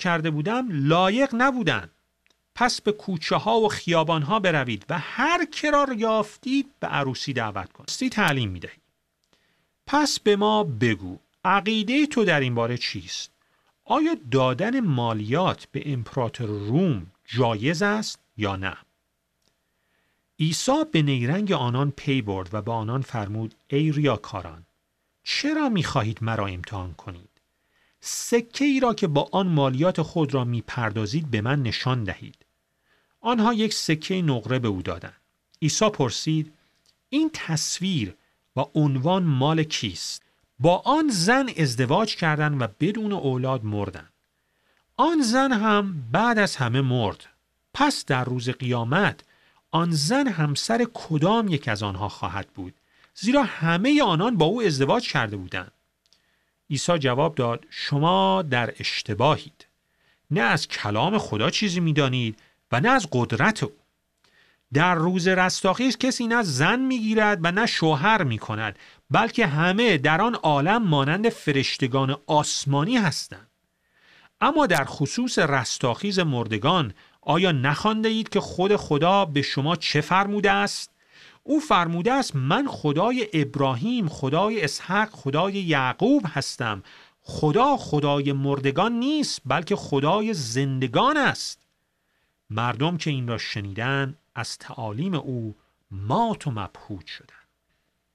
کرده بودم لایق نبودند. پس به کوچه ها و خیابان ها بروید و هر که را یافتید به عروسی دعوت کنید. تعلیم می‌دهی. پس به ما بگو عقیده تو در این باره چیست؟ آیا دادن مالیات به امپراتور روم جایز است یا نه؟ عیسی به نیرنگ آنان پی برد و به آنان فرمود ای ریاکاران، چرا می‌خواهید مرا امتحان کنید؟ سکه ای را که با آن مالیات خود را می‌پردازید به من نشان دهید. آنها یک سکه نقره به او دادند. عیسی پرسید این تصویر و عنوان مال کیست؟ با آن زن ازدواج کردند و بدون اولاد مردند. آن زن هم بعد از همه مرد. پس در روز قیامت آن زن همسر کدام یک از آنها خواهد بود؟ زیرا همه آنان با او ازدواج کرده بودند. عیسی جواب داد شما در اشتباهید. نه از کلام خدا چیزی می‌دانید و نه از قدرت او. در روز رستاخیز کسی نه زن می‌گیرد و نه شوهر می‌کند، بلکه همه در آن عالم مانند فرشتگان آسمانی هستند. اما در خصوص رستاخیز مردگان آیا نخوانده اید که خود خدا به شما چه فرموده است؟ او فرموده است من خدای ابراهیم، خدای اسحاق، خدای یعقوب هستم. خدای مردگان نیست بلکه خدای زندگان است. مردم که این را شنیدن از تعالیم او مات و مبهوت شدند.